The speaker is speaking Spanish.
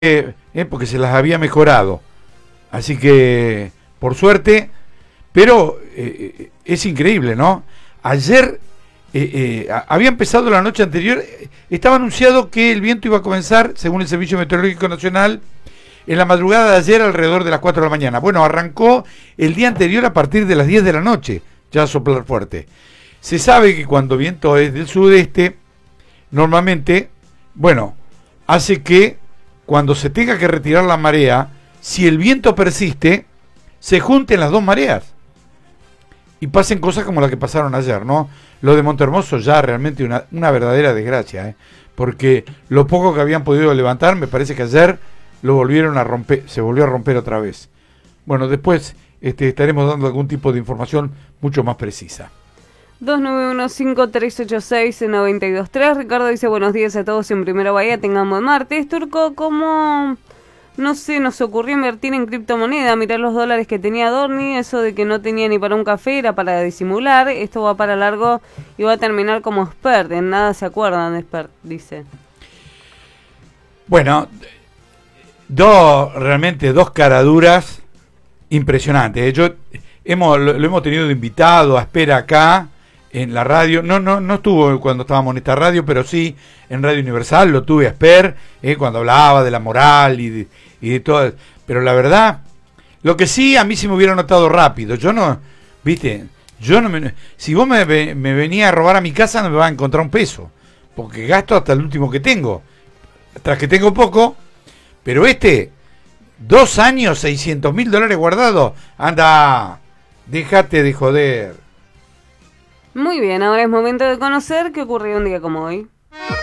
porque se las había mejorado. Así que, por suerte, pero es increíble, ¿no? Ayer había empezado la noche anterior, estaba anunciado que el viento iba a comenzar, según el Servicio Meteorológico Nacional, en la madrugada de ayer alrededor de las 4 de la mañana. Bueno, arrancó el día anterior a partir de las 10 de la noche, ya a soplar fuerte. Se sabe que cuando viento es del sudeste, normalmente, bueno, hace que cuando se tenga que retirar la marea, si el viento persiste, se junten las dos mareas y pasen cosas como las que pasaron ayer, ¿no? Lo de Montehermoso ya realmente una verdadera desgracia, porque lo poco que habían podido levantar, me parece que ayer lo volvieron a romper, se volvió a romper otra vez. Bueno, después estaremos dando algún tipo de información mucho más precisa. 2915-386-923. Ricardo dice buenos días a todos en Primera Bahía, tengan buen martes. Turco, ¿cómo no sé, nos ocurrió invertir en criptomoneda? Mirar los dólares que tenía Dorni, eso de que no tenía ni para un café era para disimular. Esto va para largo y va a terminar como expert, en nada se acuerdan de expert, dice. Bueno, realmente dos caraduras impresionantes. Lo hemos tenido de invitado a Espera acá en la radio. No estuvo cuando estábamos en esta radio, pero sí en Radio Universal lo tuve a Esper, cuando hablaba de la moral y de todo. Pero la verdad, lo que sí a mí se me hubiera notado rápido. Si vos me venía a robar a mi casa no me vas a encontrar un peso, porque gasto hasta el último que tengo. Tras que tengo poco, pero 2 años, $600.000 guardados, anda, déjate de joder. Muy bien, ahora es momento de conocer qué ocurrió un día como hoy.